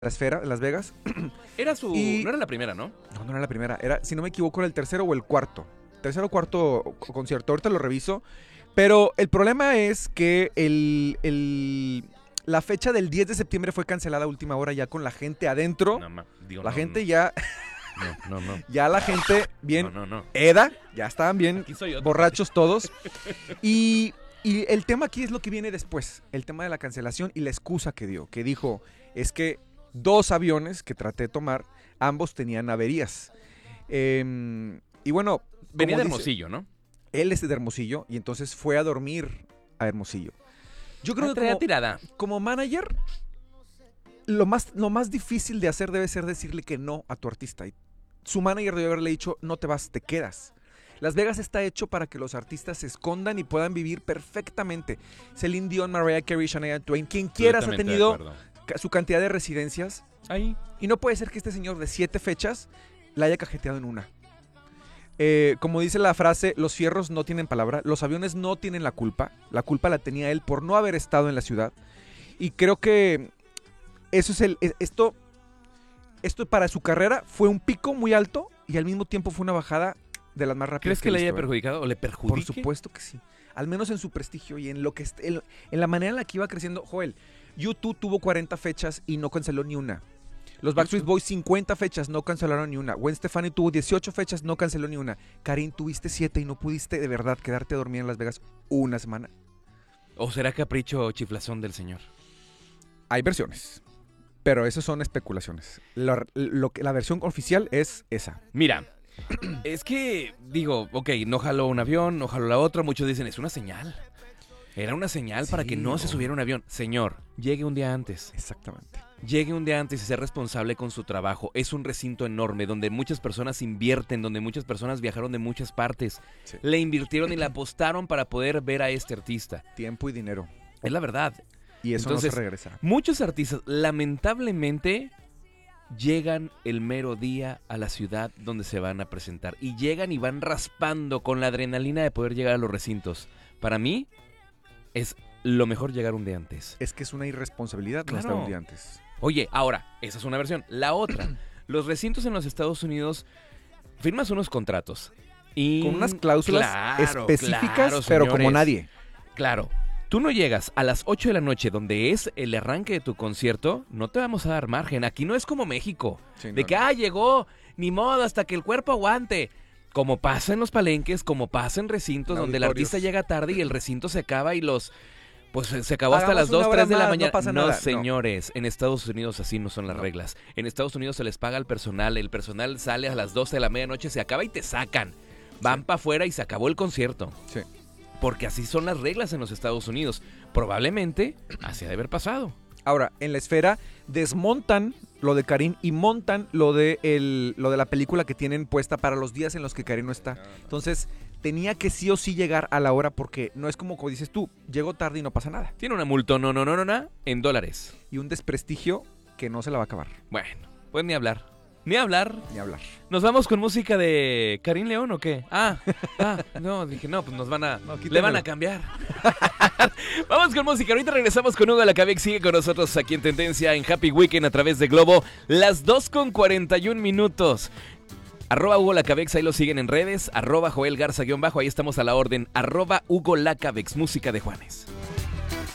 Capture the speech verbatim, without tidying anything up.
la esfera, Las Vegas. Era su... Y- No era la primera, ¿no? No, no era la primera. Era, si no me equivoco, era el tercero o el cuarto. Tercero o cuarto concierto. Ahorita lo reviso. Pero el problema es que el, el- la fecha del diez de septiembre fue cancelada a última hora ya con la gente adentro. No, ma- digo, la no, gente no, ya, No, no, no. ya la gente bien No, no, no. eda, ya estaban bien Aquí soy yo. borrachos todos. Y, y el tema aquí es lo que viene después. El tema de la cancelación y la excusa que dio. Que dijo, es que dos aviones que traté de tomar, ambos tenían averías. Eh, y bueno... Venía como de dice, Hermosillo, ¿no? él es de Hermosillo y entonces fue a dormir a Hermosillo. Yo creo Ah, que traía como, tirada. como manager, lo más, lo más difícil de hacer debe ser decirle que no a tu artista. Y su manager debe haberle dicho, no te vas, te quedas. Las Vegas está hecho para que los artistas se escondan y puedan vivir perfectamente. Celine Dion, Mariah Carey, Shania Twain, quien quieras ha Completamente de tenido acuerdo. ca- su cantidad de residencias. Ahí. Y no puede ser que este señor de siete fechas la haya cajeteado en una. Eh, como dice la frase, los fierros no tienen palabra, los aviones no tienen la culpa. La culpa la tenía él por no haber estado en la ciudad. Y creo que eso es el. es- Esto, esto para su carrera fue un pico muy alto y al mismo tiempo fue una bajada de las más rápidas. ¿Crees que he le haya visto, ¿eh? perjudicado o le perjudique? Por supuesto que sí. Al menos en su prestigio y en lo que est- en, en la manera en la que iba creciendo. Joel, YouTube tuvo cuarenta fechas y no canceló ni una. Los Backstreet Boys cincuenta fechas, no cancelaron ni una. Gwen Stefani tuvo dieciocho fechas, no canceló ni una. Karin, tuviste siete y no pudiste de verdad quedarte a dormir en Las Vegas una semana. ¿O será capricho o chiflazón del señor? Hay versiones, pero esas son especulaciones. La, lo que, la versión oficial es esa. Mira, es que, digo, ok, no jaló un avión, no jaló la otra. Muchos dicen, es una señal. Era una señal para Sí, que no se no. subiera un avión. Señor, llegue un día antes. Exactamente. Llegue un día antes y sea responsable con su trabajo. Es un recinto enorme donde muchas personas invierten, donde muchas personas viajaron de muchas partes. Sí. Le invirtieron y le apostaron para poder ver a este artista. Tiempo y dinero. Es la verdad. Y eso Entonces, no se regresa. Muchos artistas, lamentablemente, llegan el mero día a la ciudad donde se van a presentar. Y llegan y van raspando con la adrenalina de poder llegar a los recintos. Para mí, es lo mejor llegar un día antes. Es que es una irresponsabilidad no Claro. estar un día antes. Oye, ahora, esa es una versión. La otra, los recintos en los Estados Unidos, firmas unos contratos. Y... Con unas cláusulas Claro, específicas, claro, pero como señores. nadie. Claro, tú no llegas a las ocho de la noche, donde es el arranque de tu concierto, no te vamos a dar margen. Aquí no es como México, Sí, de no, que, no. ah, llegó, ni modo, hasta que el cuerpo aguante. Como pasa en los palenques, como pasa en recintos En donde el auditorios. artista llega tarde y el recinto se acaba y los... Pues se acabó hasta Hagamos las una dos, hora tres de la más, no mañana. pasa nada, no. señores, en Estados Unidos así no son las No. reglas. En Estados Unidos se les paga al personal, el personal sale a las doce de la medianoche, se acaba y te sacan. Van para afuera y se acabó el concierto. Sí. Porque así son las reglas en los Estados Unidos. Probablemente así ha de haber pasado. Ahora, en la esfera desmontan lo de Karim y montan lo de, el, lo de la película que tienen puesta para los días en los que Karim no está. Entonces, tenía que sí o sí llegar a la hora porque no es como como dices tú, llegó tarde y no pasa nada. Tiene una multa, no, no, no, no, no, en dólares. Y un desprestigio que no se la va a acabar, Bueno, pues ni hablar. Ni hablar. ni hablar. ¿Nos vamos con música de Karim León o qué? Ah, ah, no, dije, no, pues nos van a... No, le quítamelo. van a cambiar. Vamos con música. Ahorita regresamos con Hugo Lacabex. Sigue con nosotros aquí en Tendencia en Happy Weekend a través de Globo. Las dos con cuarenta y un minutos. Arroba Hugo Lacabex, ahí lo siguen en redes. Arroba Joel Garza guión bajo, ahí estamos a la orden. Arroba Hugo Lacabex, música de Juanes.